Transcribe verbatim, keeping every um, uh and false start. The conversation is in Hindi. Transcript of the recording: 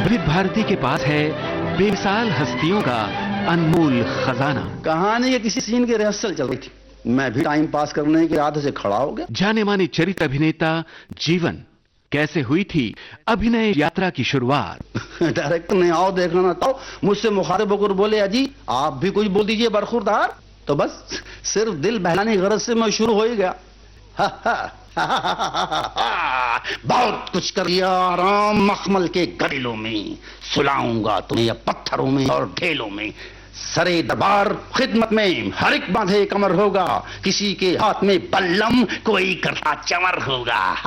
विविध भारती के पास है बेमिसाल हस्तियों का अनमोल खजाना। कहानी के किसी सीन की रिहर्सल चल रही थी, मैं भी टाइम पास करने के आदत से खड़ा हो गया। जाने माने चरित्र अभिनेता जीवन कैसे हुई थी अभिनय यात्रा की शुरुआत। डायरेक्टर ने आओ देखना तो मुझसे मुखातिब होकर बोले, अजी आप भी कुछ बोल दीजिए बरखुरदार। तो बस सिर्फ दिल बहलाने की गरज से मैं शुरू हो ही गया। बहुत कुछ कर लिया राम मखमल के गलिलों में, सुलाऊंगा तुम्हें या पत्थरों में और ढेलों में। सरे दरबार खिदमत में हर एक बांधे कमर होगा, किसी के हाथ में बल्लम कोई करता चमर होगा।